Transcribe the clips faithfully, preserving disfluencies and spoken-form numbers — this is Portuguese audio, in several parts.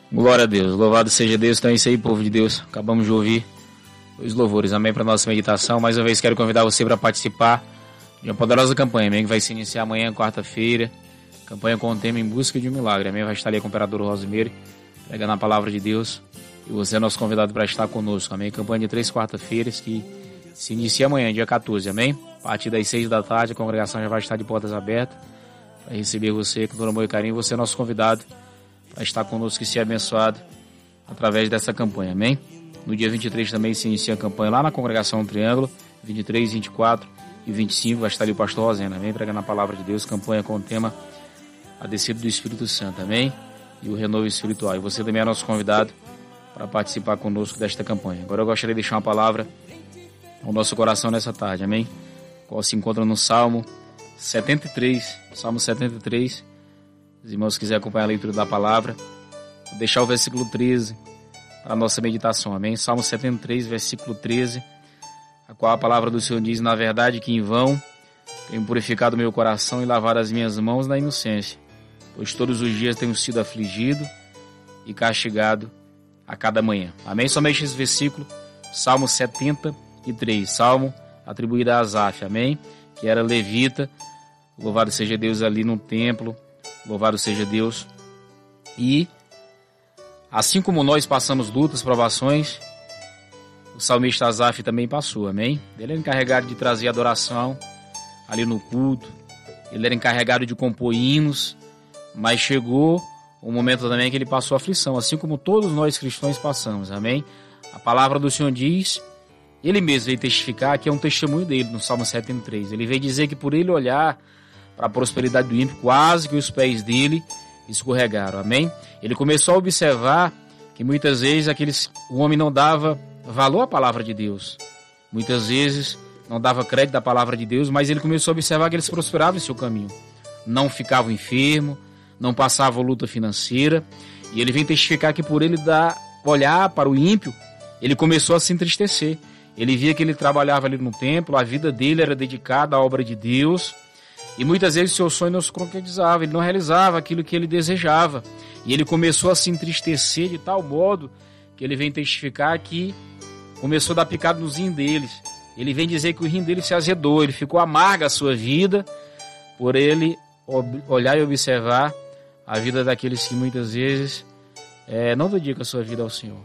Glória a Deus, louvado seja Deus. Então é isso aí, povo de Deus. Acabamos de ouvir os louvores, amém, para nossa meditação. Mais uma vez quero convidar você para participar de uma poderosa campanha, amém, que vai se iniciar amanhã, quarta-feira. Campanha com o tema Em Busca de um Milagre, amém. Vai estar ali com o imperador Rosimeire, pregando a palavra de Deus. E você é nosso convidado para estar conosco, amém. Campanha de três quarta-feiras que se inicia amanhã, dia quatorze, amém. A partir das seis da tarde, a congregação já vai estar de portas abertas para receber você com todo amor e carinho. Você é nosso convidado para estar conosco e ser abençoado através dessa campanha, amém? No dia vinte e três também se inicia a campanha lá na congregação Triângulo, vinte e três, vinte e quatro e vinte e cinco, vai estar ali o pastor Rosena, amém? Pregando a palavra de Deus, campanha com o tema A Descida do Espírito Santo, amém? E o renovo espiritual. E você também é nosso convidado para participar conosco desta campanha. Agora eu gostaria de deixar uma palavra ao nosso coração nessa tarde, amém? Qual se encontra no Salmo setenta e três, Salmo setenta e três. Os irmãos quiserem acompanhar a leitura da palavra, vou deixar o versículo treze para a nossa meditação, amém? Salmo setenta e três, versículo treze, a qual a palavra do Senhor diz: na verdade que em vão tenho purificado meu coração e lavado as minhas mãos na inocência, pois todos os dias tenho sido afligido e castigado a cada manhã. Amém? Somente esse versículo, Salmo setenta e três, Salmo atribuído a Asaf, amém? Que era levita, louvado seja Deus ali no templo, louvado seja Deus. E assim como nós passamos lutas, provações, o salmista Asaf também passou, amém? Ele era encarregado de trazer adoração ali no culto, ele era encarregado de compor hinos, mas chegou um momento também que ele passou aflição, assim como todos nós cristãos passamos, amém? A palavra do Senhor diz, ele mesmo veio testificar, que é um testemunho dele no Salmo setenta e três, ele veio dizer que por ele olhar para a prosperidade do ímpio, quase que os pés dele escorregaram, amém? Ele começou a observar que muitas vezes aqueles, o homem não dava valor à palavra de Deus, muitas vezes não dava crédito à palavra de Deus, mas ele começou a observar que eles prosperavam em seu caminho, não ficavam enfermos, não passavam luta financeira, e ele vem testificar que por ele dar, olhar para o ímpio, ele começou a se entristecer. Ele via que ele trabalhava ali no templo, a vida dele era dedicada à obra de Deus, e muitas vezes seu sonho não se concretizava, ele não realizava aquilo que ele desejava. E ele começou a se entristecer de tal modo que ele vem testificar que começou a dar picado nos rins deles. Ele vem dizer que o rim dele se azedou, ele ficou amarga a sua vida por ele olhar e observar a vida daqueles que muitas vezes é, não dedicam a sua vida ao Senhor.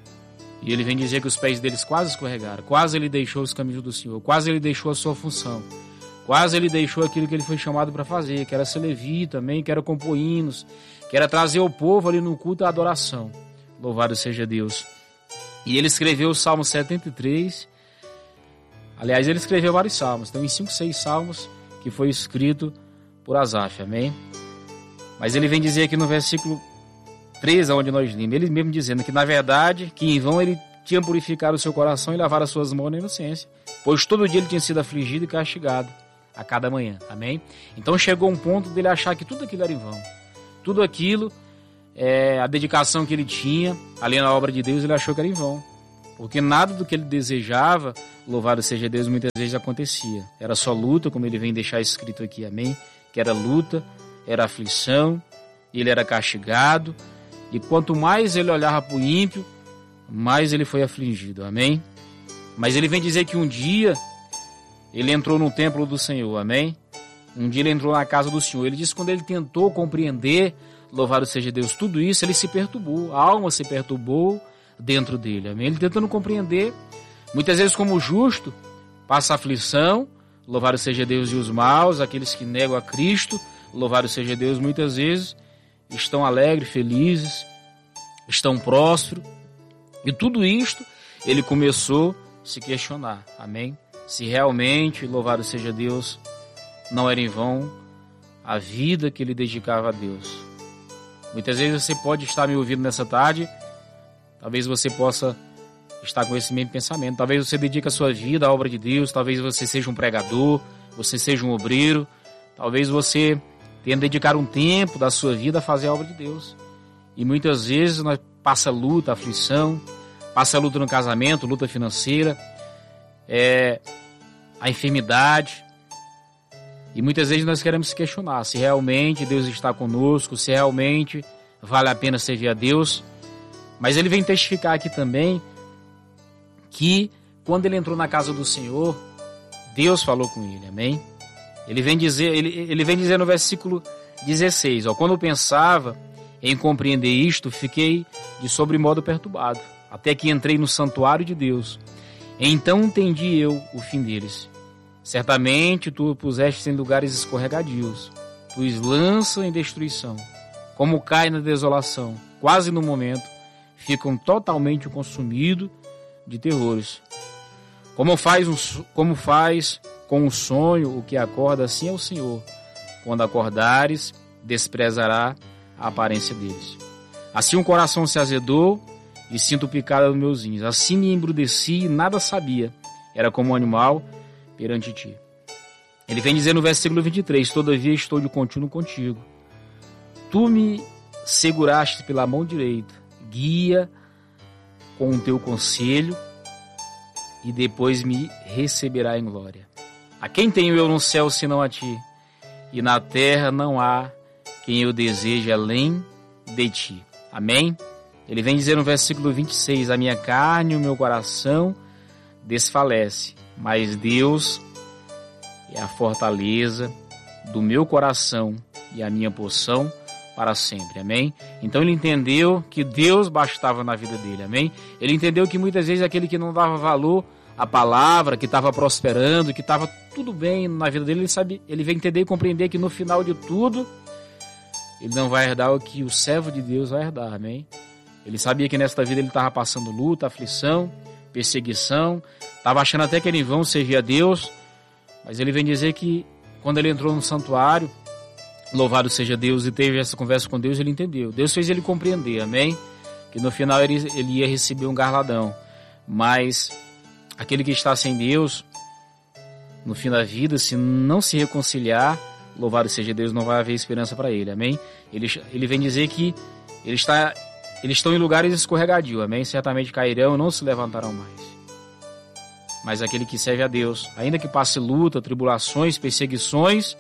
E ele vem dizer que os pés deles quase escorregaram, quase ele deixou os caminhos do Senhor, quase ele deixou a sua função. Quase ele deixou aquilo que ele foi chamado para fazer, que era ser levita também, que era compor hinos, que era trazer o povo ali no culto à adoração. Louvado seja Deus. E ele escreveu o Salmo setenta e três. Aliás, ele escreveu vários salmos. Então, em cinco, seis salmos que foi escrito por Asaf, amém? Mas ele vem dizer aqui no versículo treze, onde nós lemos, ele mesmo dizendo que, na verdade, que em vão ele tinha purificado o seu coração e lavado as suas mãos na inocência, pois todo dia ele tinha sido afligido e castigado a cada manhã, amém? Então chegou um ponto dele achar que tudo aquilo era em vão, tudo aquilo, é, a dedicação que ele tinha ali na obra de Deus, ele achou que era em vão, porque nada do que ele desejava, louvado seja Deus, muitas vezes acontecia, era só luta, como ele vem deixar escrito aqui, amém? Que era luta, era aflição, ele era castigado, e quanto mais ele olhava para o ímpio, mais ele foi afligido, amém? Mas ele vem dizer que um dia ele entrou no templo do Senhor, amém? Um dia ele entrou na casa do Senhor. Ele disse que quando ele tentou compreender, louvado seja Deus, tudo isso, ele se perturbou. A alma se perturbou dentro dele, amém? Ele tentando compreender, muitas vezes como justo, passa aflição, louvado seja Deus, e os maus, aqueles que negam a Cristo, louvado seja Deus, muitas vezes estão alegres, felizes, estão prósperos. E tudo isto, ele começou a se questionar, amém? Se realmente, louvado seja Deus, não era em vão a vida que ele dedicava a Deus. Muitas vezes você pode estar me ouvindo nessa tarde, talvez você possa estar com esse mesmo pensamento, talvez você dedique a sua vida à obra de Deus, talvez você seja um pregador, você seja um obreiro, talvez você tenha de dedicar um tempo da sua vida a fazer a obra de Deus. E muitas vezes nós passa luta, aflição, passa luta no casamento, luta financeira, É, a enfermidade, e muitas vezes nós queremos se questionar se realmente Deus está conosco, se realmente vale a pena servir a Deus. Mas ele vem testificar aqui também que quando ele entrou na casa do Senhor, Deus falou com ele, amém? Ele vem dizer, ele, ele vem dizer no versículo dezesseis, ó, quando eu pensava em compreender isto, fiquei de sobremodo perturbado, até que entrei no santuário de Deus. Então entendi eu o fim deles. Certamente tu o puseste em lugares escorregadios, tu os lança em destruição, como cai na desolação, quase no momento, ficam totalmente consumidos de terrores. Como faz, um, como faz com um sonho o que acorda, assim é o Senhor. Quando acordares, desprezará a aparência deles. Assim o coração se azedou e sinto picada nos meus rins. Assim me embrudeci e nada sabia. Era como um animal perante ti. Ele vem dizer no versículo vinte e três, todavia estou de contínuo contigo. Tu me seguraste pela mão direita, guia com o teu conselho e depois me receberá em glória. A quem tenho eu no céu senão a ti? E na terra não há quem eu deseje além de ti. Amém? Ele vem dizer no versículo vinte e seis, a minha carne e o meu coração desfalece, mas Deus é a fortaleza do meu coração e a minha porção para sempre, amém? Então ele entendeu que Deus bastava na vida dele, amém? Ele entendeu que muitas vezes aquele que não dava valor à palavra, que estava prosperando, que estava tudo bem na vida dele, ele, sabe, ele vai entender e compreender que no final de tudo, ele não vai herdar o que o servo de Deus vai herdar, amém? Ele sabia que nesta vida ele estava passando luta, aflição, perseguição, estava achando até que ele em vão servia a Deus, mas ele vem dizer que quando ele entrou no santuário, louvado seja Deus, e teve essa conversa com Deus, ele entendeu. Deus fez ele compreender, amém? Que no final ele, ele ia receber um galardão. Mas aquele que está sem Deus, no fim da vida, se não se reconciliar, louvado seja Deus, não vai haver esperança para ele, amém? Ele, ele vem dizer que ele está, eles estão em lugares escorregadios, amém? Certamente cairão e não se levantarão mais. Mas aquele que serve a Deus, ainda que passe luta, tribulações, perseguições,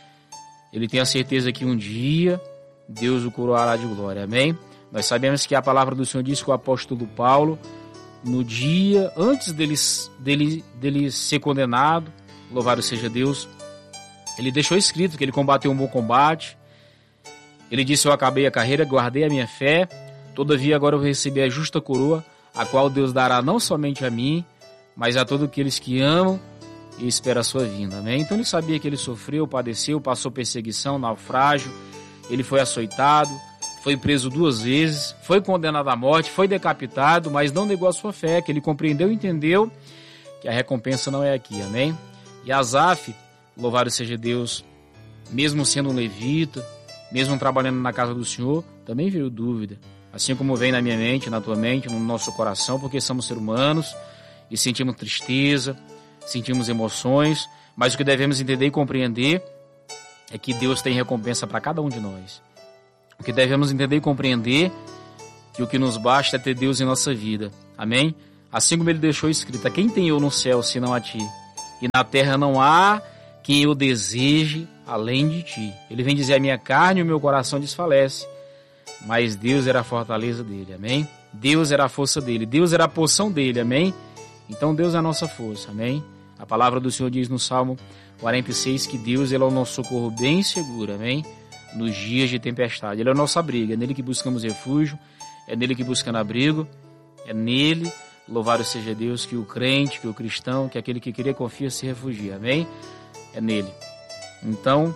ele tem a certeza que um dia Deus o coroará de glória, amém? Nós sabemos que a palavra do Senhor diz que o apóstolo Paulo, no dia antes dele, dele, dele ser condenado, louvado seja Deus, ele deixou escrito que ele combateu um bom combate. Ele disse, eu acabei a carreira, guardei a minha fé, todavia agora eu vou receber a justa coroa, a qual Deus dará não somente a mim, mas a todos aqueles que amam e esperam a sua vinda, amém? Então ele sabia que ele sofreu, padeceu, passou perseguição, naufrágio, ele foi açoitado, foi preso duas vezes, foi condenado à morte, foi decapitado, mas não negou a sua fé, que ele compreendeu e entendeu que a recompensa não é aqui, amém? E Asaf, louvado seja Deus, mesmo sendo um levita, mesmo trabalhando na casa do Senhor, também veio dúvida, assim como vem na minha mente, na tua mente, no nosso coração, porque somos seres humanos e sentimos tristeza, sentimos emoções, mas o que devemos entender e compreender é que Deus tem recompensa para cada um de nós. O que devemos entender e compreender que o que nos basta é ter Deus em nossa vida, amém? Assim como ele deixou escrito, quem tem eu no céu senão a ti? E na terra não há quem eu deseje além de ti. Ele vem dizer, a minha carne e o meu coração desfalece, mas Deus era a fortaleza dele, amém? Deus era a força dele, Deus era a porção dele, amém? Então Deus é a nossa força, amém? A palavra do Senhor diz no Salmo quarenta e seis que Deus ele é o nosso socorro bem seguro, amém? Nos dias de tempestade. Ele é a nossa abrigo, é nele que buscamos refúgio, é nele que buscamos abrigo, é nele, louvado seja Deus, que o crente, que o cristão, que aquele que queria confia se refugia, amém? É nele. Então,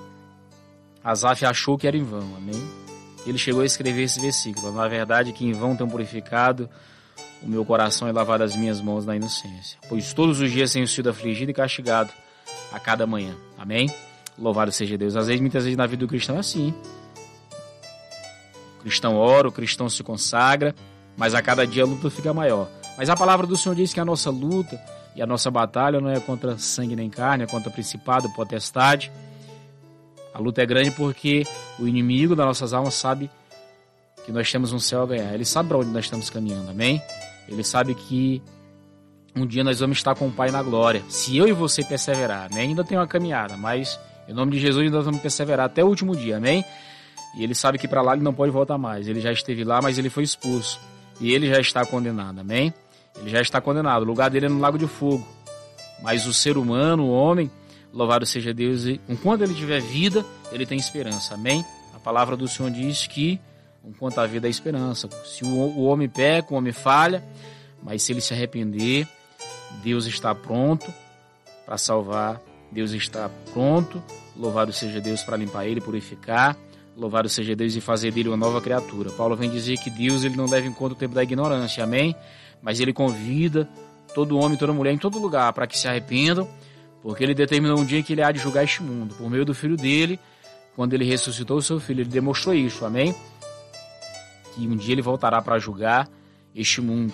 Asaf achou que era em vão, amém? Ele chegou a escrever esse versículo, na verdade que em vão tenho purificado o meu coração e lavado as minhas mãos na inocência, pois todos os dias tenho sido afligido e castigado a cada manhã, amém? Louvado seja Deus. Às vezes, muitas vezes na vida do cristão é assim. O cristão ora, o cristão se consagra, mas a cada dia a luta fica maior. Mas a palavra do Senhor diz que a nossa luta e a nossa batalha não é contra sangue nem carne, é contra principado, potestade. A luta é grande porque o inimigo das nossas almas sabe que nós temos um céu a ganhar. Ele sabe para onde nós estamos caminhando, amém? Ele sabe que um dia nós vamos estar com o Pai na glória. Se eu e você perseverar, amém? Ainda tem uma caminhada, mas em nome de Jesus nós vamos perseverar até o último dia, amém? E ele sabe que para lá ele não pode voltar mais. Ele já esteve lá, mas ele foi expulso. e ele já está condenado, amém? Ele já está condenado, o lugar dele é no lago de fogo. Mas o ser humano, o homem, louvado seja Deus, enquanto ele tiver vida, ele tem esperança, amém? A palavra do Senhor diz que, enquanto a vida é esperança, se o homem peca, o homem falha, mas se ele se arrepender, Deus está pronto para salvar, Deus está pronto, louvado seja Deus, para limpar ele, purificar, louvado seja Deus e fazer dele uma nova criatura. Paulo vem dizer que Deus ele não leva em conta o tempo da ignorância, amém? Mas ele convida todo homem, toda mulher, em todo lugar, para que se arrependam, porque ele determinou um dia que ele há de julgar este mundo, por meio do Filho dele, quando ele ressuscitou o seu Filho, ele demonstrou isso, amém? Que um dia ele voltará para julgar este mundo.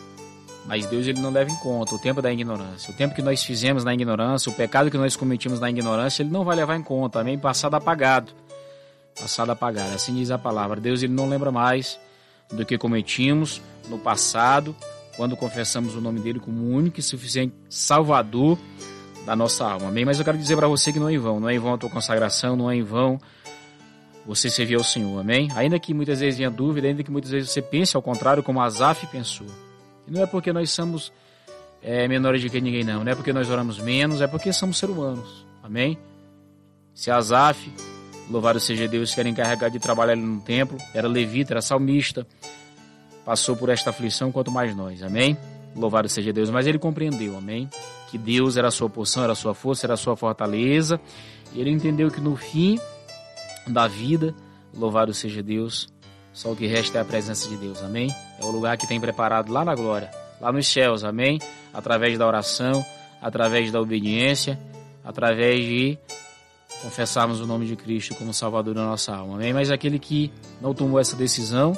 Mas Deus ele não leva em conta o tempo da ignorância. O tempo que nós fizemos na ignorância, o pecado que nós cometimos na ignorância, ele não vai levar em conta, amém? Passado apagado. Passado apagado, assim diz a palavra. Deus ele não lembra mais do que cometimos no passado, quando confessamos o nome dele como o único e suficiente Salvador da nossa alma, amém? Mas eu quero dizer para você que não é em vão, não é em vão a tua consagração, não é em vão você servir ao Senhor, amém? Ainda que muitas vezes venha dúvida, ainda que muitas vezes você pense ao contrário, como Asaf pensou. E não é porque nós somos é, menores do que ninguém, não. Não é porque nós oramos menos, é porque somos seres humanos, amém? Se Asaf, louvado seja Deus, que era encarregado de trabalhar no templo, era levita, era salmista, passou por esta aflição, quanto mais nós, amém? Louvado seja Deus, mas ele compreendeu, amém? Que Deus era a sua porção, era a sua força, era a sua fortaleza, e ele entendeu que no fim da vida, louvado seja Deus, só o que resta é a presença de Deus, amém? É o lugar que tem preparado lá na glória, lá nos céus, amém? Através da oração, através da obediência, através de confessarmos o nome de Cristo como Salvador da nossa alma, amém? Mas aquele que não tomou essa decisão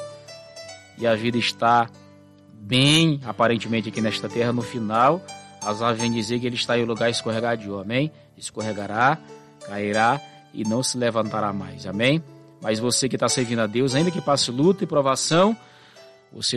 e a vida está bem, aparentemente aqui nesta terra, no final, Asaf vem dizer que ele está em um lugar escorregadio, amém? Escorregará, cairá e não se levantará mais, amém? Mas você que está servindo a Deus, ainda que passe luta e provação, você